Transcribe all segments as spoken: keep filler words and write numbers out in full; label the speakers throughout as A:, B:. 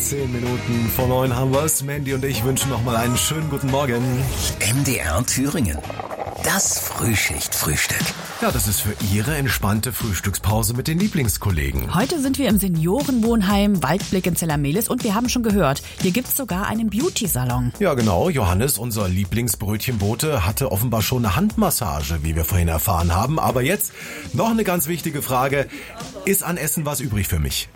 A: Zehn Minuten vor neun haben wir es. Mandy und ich wünschen nochmal einen schönen guten Morgen.
B: M D R Thüringen. Das Frühschicht-Frühstück.
A: Ja, das ist für Ihre entspannte Frühstückspause mit den Lieblingskollegen.
C: Heute sind wir im Seniorenwohnheim Waldblick in Zellermehlis und wir haben schon gehört, hier gibt's sogar einen Beauty-Salon.
A: Ja, genau. Johannes, unser Lieblingsbrötchenbote, hatte offenbar schon eine Handmassage, wie wir vorhin erfahren haben. Aber jetzt noch eine ganz wichtige Frage. Ist an Essen was übrig für mich?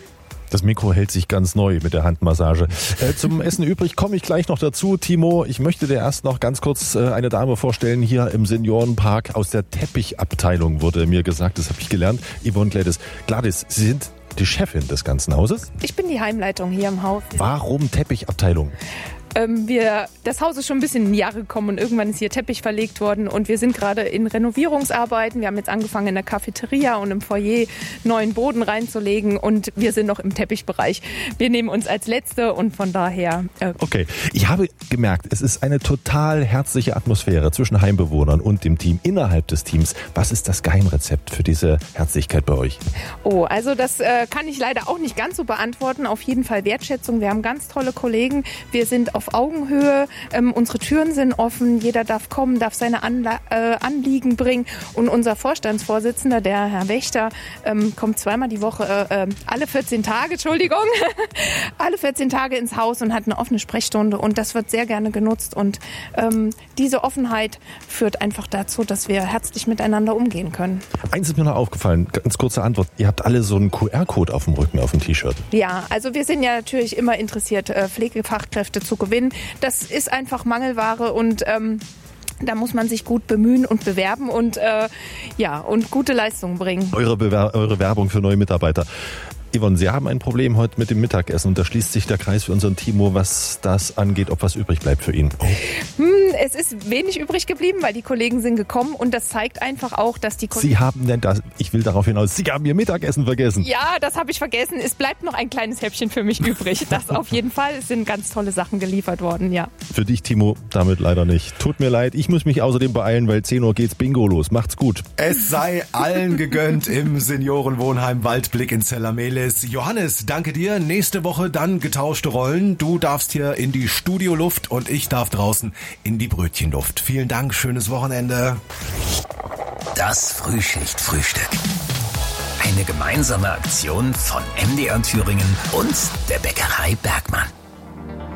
D: Das Mikro hält sich ganz neu mit der Handmassage. Äh, zum Essen übrig komme ich gleich noch dazu. Timo, ich möchte dir erst noch ganz kurz äh, eine Dame vorstellen, hier im Seniorenpark aus der Teppichabteilung wurde mir gesagt, das habe ich gelernt. Yvonne Gladys. Gladys, Sie sind die Chefin des ganzen Hauses?
E: Ich bin die Heimleitung hier im Haus.
D: Warum Teppichabteilung?
E: Ähm, wir, das Haus ist schon ein bisschen in die Jahre gekommen und irgendwann ist hier Teppich verlegt worden und wir sind gerade in Renovierungsarbeiten. Wir haben jetzt angefangen in der Cafeteria und im Foyer neuen Boden reinzulegen und wir sind noch im Teppichbereich. Wir nehmen uns als Letzte und von daher... Äh
D: okay, ich habe gemerkt, es ist eine total herzliche Atmosphäre zwischen Heimbewohnern und dem Team, innerhalb des Teams. Was ist das Geheimrezept für diese Herzlichkeit bei euch?
E: Oh, also das äh, kann ich leider auch nicht ganz so beantworten. Auf jeden Fall Wertschätzung. Wir haben ganz tolle Kollegen. Wir sind auf Augenhöhe. Ähm, unsere Türen sind offen. Jeder darf kommen, darf seine Anla- äh, Anliegen bringen. Und unser Vorstandsvorsitzender, der Herr Wächter, ähm, kommt zweimal die Woche, äh, alle vierzehn Tage, Entschuldigung, alle vierzehn Tage ins Haus und hat eine offene Sprechstunde. Und das wird sehr gerne genutzt. Und ähm, diese Offenheit führt einfach dazu, dass wir herzlich miteinander umgehen können.
D: Eins ist mir noch aufgefallen, ganz kurze Antwort. Ihr habt alle so einen Q R-Code auf dem Rücken, auf dem T-Shirt.
E: Ja, also wir sind ja natürlich immer interessiert, äh, Pflegefachkräfte zu gewinnen. Das ist einfach Mangelware und ähm, da muss man sich gut bemühen und bewerben und äh, ja und gute Leistungen bringen.
D: Eure, Bewer- eure Werbung für neue Mitarbeiter. Yvonne, Sie haben ein Problem heute mit dem Mittagessen und da schließt sich der Kreis für unseren Timo, was das angeht, ob was übrig bleibt für ihn. Oh.
E: Hm, es ist wenig übrig geblieben, weil die Kollegen sind gekommen und das zeigt einfach auch, dass die Kollegen...
D: Sie haben denn das, ich will darauf hinaus, Sie haben Ihr Mittagessen vergessen.
E: Ja, das habe ich vergessen. Es bleibt noch ein kleines Häppchen für mich übrig. Das auf jeden Fall. Es sind ganz tolle Sachen geliefert worden, ja.
D: Für dich, Timo, damit leider nicht. Tut mir leid, ich muss mich außerdem beeilen, weil zehn Uhr geht's Bingo los. Macht's gut.
A: Es sei allen gegönnt im Seniorenwohnheim Waldblick in Zellermehlis. Johannes, danke dir. Nächste Woche dann getauschte Rollen. Du darfst hier in die Studioluft und ich darf draußen in die Brötchenluft. Vielen Dank, schönes Wochenende.
B: Das Frühschicht-Frühstück. Eine gemeinsame Aktion von M D R Thüringen und der Bäckerei Bergmann.